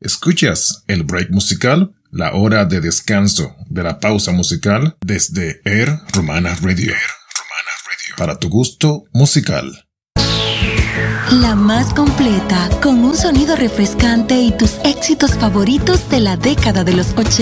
Escuchas el break musical, la hora de descanso de la pausa musical desde Air Romana Radio. Para tu gusto musical. La más completa, con un sonido refrescante y tus éxitos favoritos de la década de los 80.